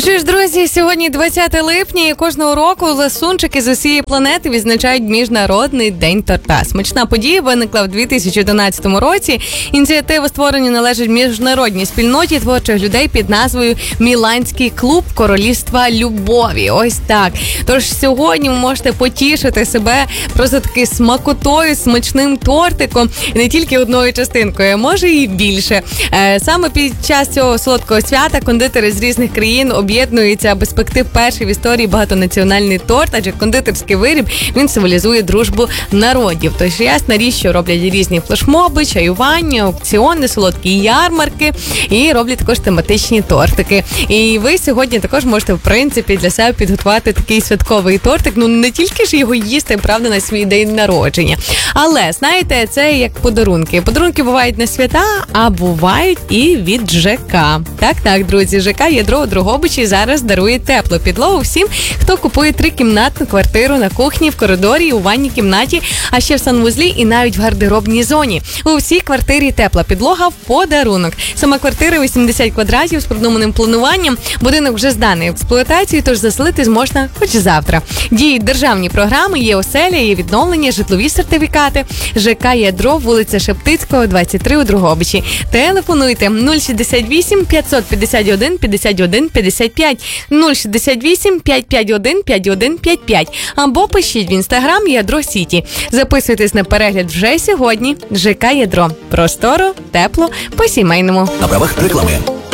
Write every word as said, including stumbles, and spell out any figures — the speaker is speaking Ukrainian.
що ж, друзі, сьогодні двадцяте липня, і кожного року ласунчики з усієї планети відзначають Міжнародний день торта. Смачна подія виникла в дві тисячі одинадцятому році. Ініціатива створення належить міжнародній спільноті творчих людей під назвою «Міланський клуб Королівства Любові». Ось так. Тож сьогодні ви можете потішити себе просто таки смакотою, смачним тортиком, не тільки одною частинкою, а може і більше. Саме під час цього солодкого свята кондитери з різних країн об'єднуються, аби спекти перший в історії багатонаціональний торт, адже кондитерський виріб, він символізує дружбу народів. Тож ясна річ, що роблять різні флешмоби, чаювання, аукціони, солодкі ярмарки і роблять також тематичні тортики. І ви сьогодні також можете, в принципі, для себе підготувати такий святковий тортик. Ну, не тільки ж його їсти, правда, на свій день народження. Але, знаєте, це як подарунки. Подарунки бувають на свята, а бувають і від ЖК. Так-так, друзі, ЖК «Ядро» у Дрогобичі зараз дарує теплу підлогу всім, хто купує трикімнатну квартиру на кухні, в коридорі, у ванній кімнаті, а ще в санвузлі і навіть в гардеробній зоні. У всій квартирі тепла підлога в подарунок. Сама квартира вісімдесят квадратів з продуманим плануванням. Будинок вже зданий в експлуатацію, тож заселитись можна хоч завтра. Діють державні програми, є оселя, є відновлення, житлові сертифікати. ЖК «Ядро», вулиця Шептицького, двадцять три у Дрогобичі. Телефонуйте нуль шістдесят вісім п'ятсот п'ятдесят один п'ятдесят один п'ятдесят п'ять, нуль шістдесят вісім п'ятсот п'ятдесят один п'ятдесят один п'ятдесят п'ять або пишіть в інстаграм «Ядро Сіті». Записуйтесь на перегляд вже сьогодні. ЖК «Ядро». Просторо, тепло, по-сімейному. На правах реклами.